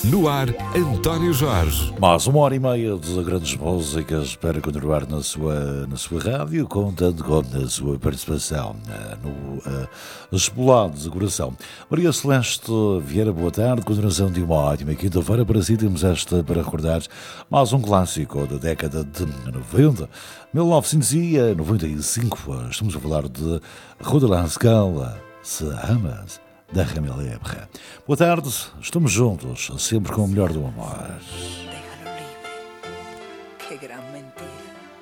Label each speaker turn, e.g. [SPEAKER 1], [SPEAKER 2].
[SPEAKER 1] No ar, António Jorge.
[SPEAKER 2] Mais 1h30 de grandes músicas para continuar na sua rádio, contando com a sua participação no Esbolado de Coração. Maria Celeste Vieira, boa tarde. Continuação de uma ótima quinta-feira. Para si temos esta para recordar mais um clássico da década de 90, 1995. Estamos a falar de Roland Scala, Se Amas, da Ramel Ebre. Boa tarde, estamos juntos, sempre com o melhor do amor.